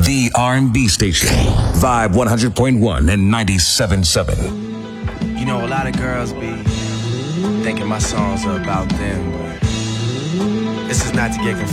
The R&B station. Vibe 100.1 and 97.7. You know, a lot of girls be thinking my songs are about them, but this is not to get confused.